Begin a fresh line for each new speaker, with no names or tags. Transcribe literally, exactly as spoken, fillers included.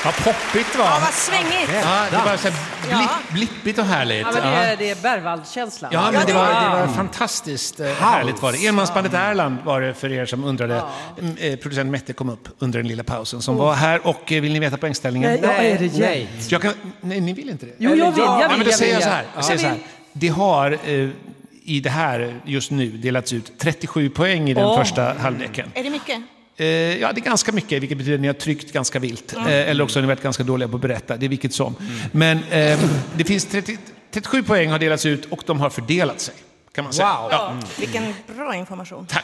Vad poppigt va?
Ja, vad svängigt.
Ja, det var så här blipp,
Ja.
blippigt och härligt.
Ja, men det, är, det är Berwald-känslan.
Ja, men det var,
Ja.
det var fantastiskt eh, härligt var det. Enmansbandet Erland var det för er som undrade. Eh, producent Mette kom upp under den lilla pausen som var här. Och eh, vill ni veta poängställningen?
Nej, ja, är det
Nej.
Jag kan, nej, ni vill inte det?
Jo, jag vill, jag
Ja,
vill,
men då
jag
säger jag
vill.
så här. Jag säger så här. Det har eh, i det här just nu delats ut trettiosju poäng i den
Åh.
första halvleken.
Är det mycket?
Eh, ja, det är ganska mycket, vilket betyder att ni har tryckt ganska vilt. Eh, eller också har ni varit ganska dåliga på att berätta, det är vilket som. Men eh, det finns trettio, trettiosju poäng har delats ut och de har fördelat sig, kan man säga.
Wow.
Ja.
Vilken bra information.
Tack.